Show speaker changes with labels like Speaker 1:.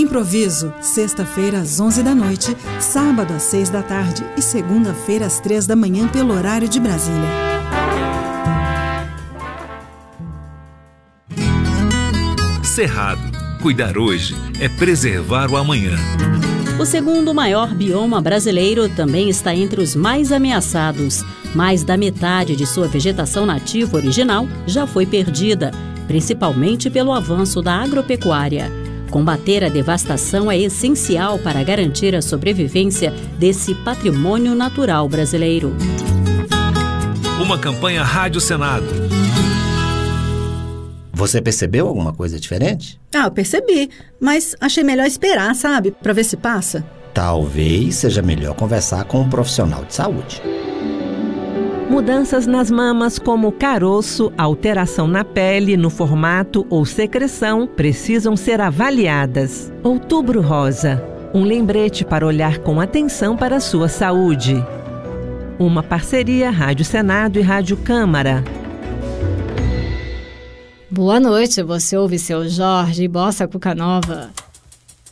Speaker 1: Improviso, sexta-feira às 11 da noite, sábado às 6 da tarde e segunda-feira às 3 da manhã pelo horário de Brasília.
Speaker 2: Cerrado. Cuidar hoje é preservar o amanhã.
Speaker 3: O segundo maior bioma brasileiro também está entre os mais ameaçados. Mais da metade de sua vegetação nativa original já foi perdida, principalmente pelo avanço da agropecuária. Combater a devastação é essencial para garantir a sobrevivência desse patrimônio natural brasileiro.
Speaker 2: Uma campanha Rádio Senado.
Speaker 4: Você percebeu alguma coisa diferente?
Speaker 5: Eu percebi, mas achei melhor esperar, sabe? Pra ver se passa.
Speaker 4: Talvez seja melhor conversar com um profissional de saúde.
Speaker 6: Mudanças nas mamas como caroço, alteração na pele, no formato ou secreção precisam ser avaliadas. Outubro Rosa, um lembrete para olhar com atenção para a sua saúde. Uma parceria Rádio Senado e Rádio Câmara.
Speaker 7: Boa noite, você ouve Seu Jorge e Bossa Cuca Nova.